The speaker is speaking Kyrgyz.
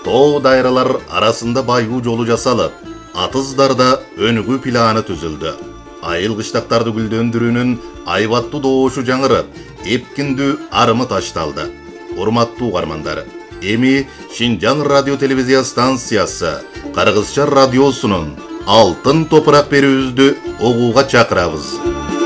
Too dayralar arasında bayuu jolu jasalып, atızdarda önügü planı tüzüldü. Ayıl kışlaktарды güldöndürүүнүн aybattуу doğuşu жаңырып, эпкиндүү арымы ташталды. Урматтуу угармандар, эми Шинжаң радио телевизия станциясы Кыргызча радиосунун алтын топурак берүүбүздү угууга чакырабыз.